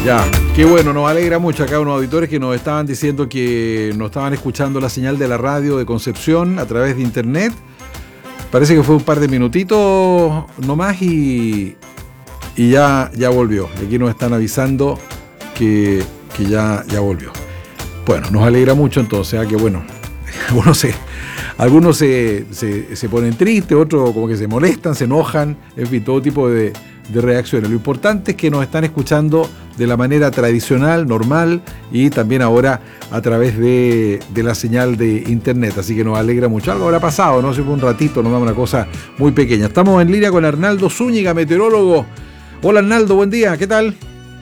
Ya, qué bueno, nos alegra mucho acá unos auditores que nos estaban diciendo que nos estaban escuchando la señal de la radio de Concepción a través de internet. Parece que fue un par de minutitos nomás y ya volvió. Aquí nos están avisando que ya volvió. Bueno, nos alegra mucho entonces, que bueno, algunos se ponen tristes, otros como que se molestan, se enojan, en fin, todo tipo de reacciones. Lo importante es que nos están escuchando de la manera tradicional, normal, y también ahora a través de la señal de internet, así que nos alegra mucho. Algo habrá pasado, ¿no? Si fue un ratito, nos da una cosa muy pequeña. Estamos en línea con Arnaldo Zúñiga, meteorólogo. Hola Arnaldo, buen día, ¿qué tal?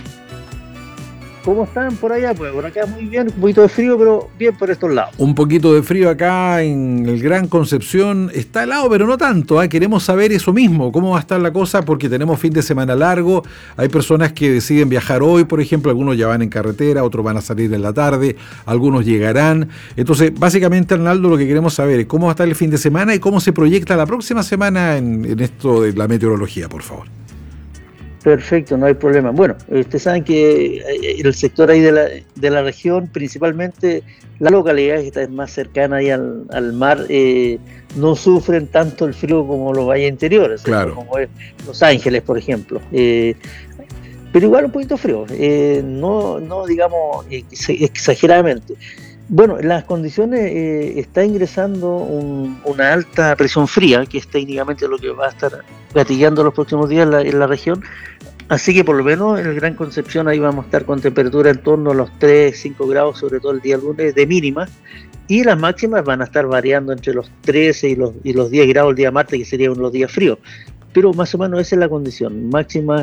¿Cómo están por allá? Pues por acá muy bien, un poquito de frío, pero bien por estos lados. Un poquito de frío acá en el Gran Concepción. Está helado, pero no tanto. Queremos saber eso mismo, cómo va a estar la cosa, porque tenemos fin de semana largo. Hay personas que deciden viajar hoy, por ejemplo, algunos ya van en carretera, otros van a salir en la tarde, algunos llegarán. Entonces, básicamente, Arnaldo, lo que queremos saber es cómo va a estar el fin de semana y cómo se proyecta la próxima semana en esto de la meteorología, por favor. Perfecto, no hay problema. Bueno, ustedes saben que el sector ahí de la región, principalmente las localidades que están más cercanas ahí al mar, no sufren tanto el frío como los valles interiores, claro, como es Los Ángeles, por ejemplo. Pero igual un poquito frío, no digamos exageradamente. Bueno, en las condiciones está ingresando una alta presión fría, que es técnicamente lo que va a estar gatillando los próximos días en la región. Así que por lo menos en el Gran Concepción ahí vamos a estar con temperatura en torno a los 3-5 grados, sobre todo el día lunes, de mínima. Y las máximas van a estar variando entre los 13 y los 10 grados el día martes, que serían los días fríos. Pero más o menos esa es la condición. Máxima